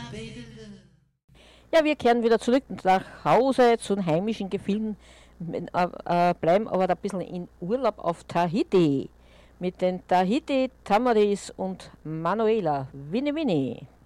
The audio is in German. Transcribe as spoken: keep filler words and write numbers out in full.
Ja, wir kehren wieder zurück nach Hause zu den heimischen Gefilden, äh, äh, bleiben aber da ein bisschen in Urlaub auf Tahiti mit den Tahiti Tamaris und Manuela Winnie Winnie.